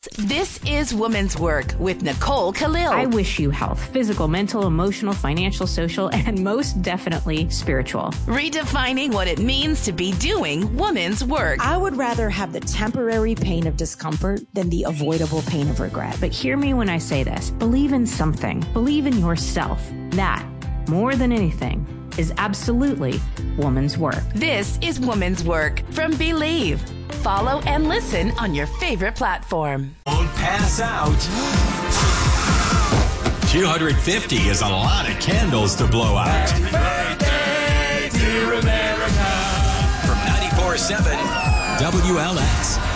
This is Woman's Work with Nicole Khalil. I wish you health, physical, mental, emotional, financial, social, and most definitely spiritual. Redefining what it means to be doing woman's work. I would rather have the temporary pain of discomfort than the avoidable pain of regret. But hear me when I say this. Believe in something. Believe in yourself. That, more than anything, is absolutely woman's work. This is Woman's Work from Believe. Follow and listen on your favorite platform. Don't pass out. 250 is a lot of candles to blow out. Happy birthday, dear America. From 94.7 WLS.